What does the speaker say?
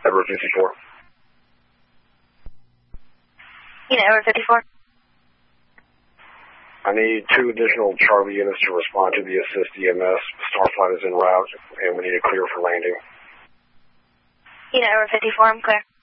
Edward 54. Edward 54. I need 2 additional Charlie units to respond to the assist EMS. Starflight is en route, and we need a clear for landing. Edward 54, I'm clear.